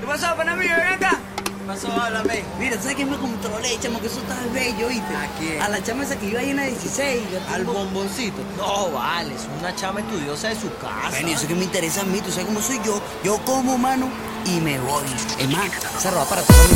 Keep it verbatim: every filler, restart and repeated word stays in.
pasó, pana mío? Ven acá. ¿Qué pasó? Háblame. Mira, ¿sabes quién me controlé, chamo? Que eso está bello, ¿viste? ¿A quién? A la chama esa que iba ahí en la dieciséis. yo Al tengo- bomboncito. No, vale, es una chama estudiosa de su casa. Bueno, y eso que me interesa a mí, tú sabes cómo soy yo. Yo como, mano, y me voy. Es más, se roba para todo.